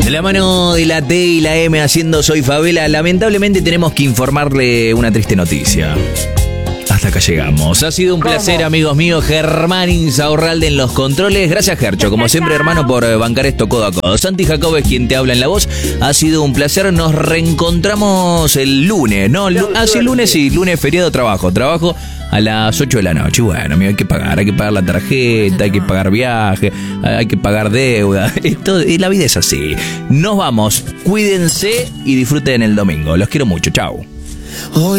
De la mano de la T y la M haciendo Soy Favela, lamentablemente tenemos que informarle una triste noticia. Hasta acá llegamos. Ha sido un placer, amigos míos. Germán Insaurralde en los controles. Gracias, Gercho, como siempre, hermano, por bancar esto codo a codo. Santi Jacob es quien te habla en la voz. Ha sido un placer. Nos reencontramos el lunes, ¿no? Sí, lunes sí. Lunes feriado, trabajo a las 8 de la noche. Bueno, amigo, hay que pagar la tarjeta, hay que pagar viaje, hay que pagar deuda. Y la vida es así. Nos vamos. Cuídense y disfruten el domingo. Los quiero mucho. Chau.